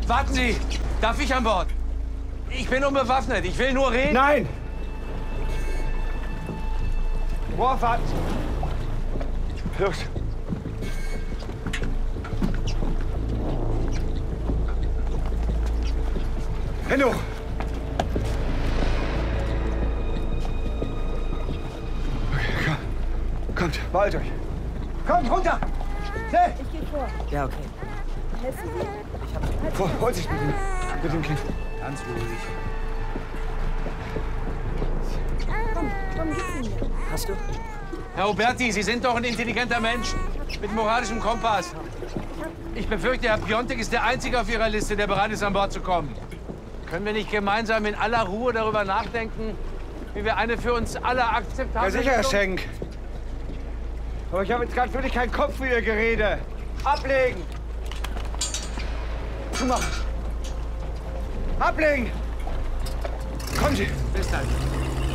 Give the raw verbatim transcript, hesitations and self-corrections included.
Warten Sie! Darf ich an Bord? Ich bin unbewaffnet. Ich will nur reden. Nein! Worf, warten Sie. Los. Hände hoch. Okay, komm. Kommt, beeilt euch. Kommt, runter! Schnell! Ich gehe vor. Ja, okay. Helfen Sie? Ich hab's. Vor, Vorsicht mit dem, mit dem Kind. Ganz ruhig. Komm, komm, gib ihn mir. Hast du? Herr Oberti, Sie sind doch ein intelligenter Mensch mit moralischem Kompass. Ich befürchte, Herr Piontek ist der Einzige auf Ihrer Liste, der bereit ist, an Bord zu kommen. Können wir nicht gemeinsam in aller Ruhe darüber nachdenken, wie wir eine für uns alle akzeptable... Ja, sicher, Herr Schenk. Aber ich habe jetzt gerade wirklich keinen Kopf für Ihr Gerede. Ablegen! Zumachen! Ablegen! Kommen Sie! Bis dann.